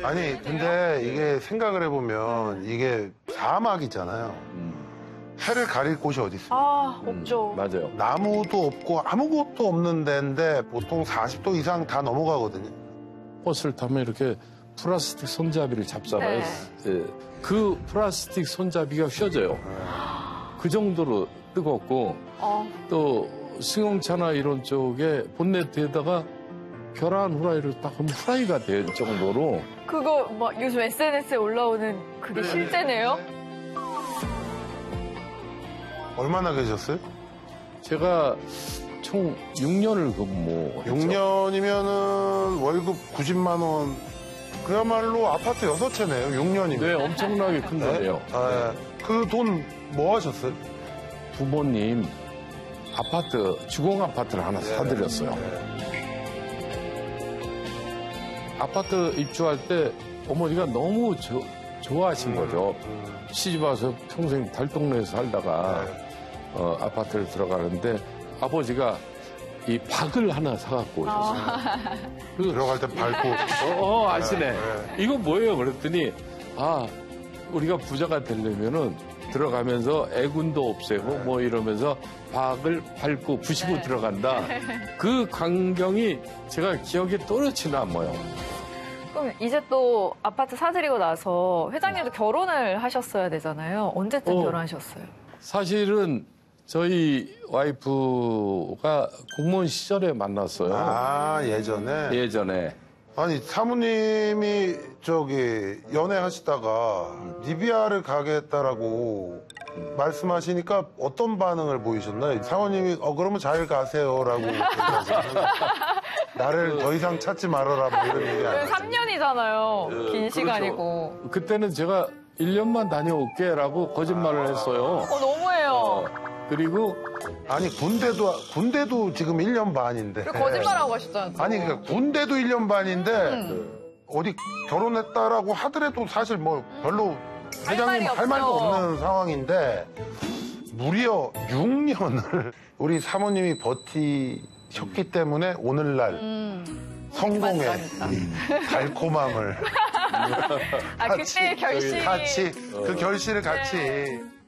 아니 근데 이게 생각을 해보면 이게 사막이잖아요. 해를 가릴 곳이 어디 있어요? 아, 없죠. 맞아요. 나무도 없고 아무것도 없는 데인데 보통 40도 이상 다 넘어가거든요. 버스를 타면 이렇게 플라스틱 손잡이를 잡잖아요. 예. 그 플라스틱 손잡이가 휘어져요. 그 정도로 뜨겁고 또 승용차나 이런 쪽에 본네트에다가 계란 후라이를 딱 하면 후라이가 될 정도로 그거 막 요즘 SNS에 올라오는 그게 실제네요? 얼마나 계셨어요? 제가 총 6년을 근무했죠. 6년이면은 월급 90만 원. 그야말로 아파트 6채네요. 6년이면. 네, 엄청나게 큰 돈이에요. 그 돈 뭐 하셨어요? 부모님 아파트, 주공 아파트를 하나 사드렸어요. 아파트 입주할 때 어머니가 너무 좋아하신 거죠. 시집 와서 평생 달동네에서 살다가 아파트를 들어가는데 아버지가 이 박을 하나 사갖고 오셨어요. 들어갈 때 밟고. 아시네. 이거 뭐예요? 그랬더니 우리가 부자가 되려면은 들어가면서 애군도 없애고 뭐 이러면서 박을 밟고 부시고 들어간다. 그 광경이 제가 기억에 또렷이 남아요. 그럼 이제 또 아파트 사드리고 나서 회장님도 결혼을 하셨어야 되잖아요. 언제쯤 결혼하셨어요? 사실은 저희 와이프가 공무원 시절에 만났어요. 아, 예전에? 예전에. 아니, 사모님이 연애하시다가 리비아를 가겠다라고 말씀하시니까 어떤 반응을 보이셨나요? 사모님이 그러면 잘 가세요라고 얘기하셨나요? 나를 더 이상 찾지 말아라 뭐 이런 얘기 안 하죠. 3년이잖아요. 긴 시간이고. 그때는 제가 1년만 다녀올게라고 거짓말을 했어요. 너무해요. 그리고 아니 군대도 지금 1년 반인데. 거짓말하고 가셨잖아요. 아니 그러니까 군대도 1년 반인데 어디 결혼했다라고 하더라도 사실 뭐 별로 회장님 할 말도 없는 상황인데 무려 6년을 우리 사모님이 버티셨기 때문에 오늘날 성공의 달콤함을 그때의 결실이. 그 결실을 같이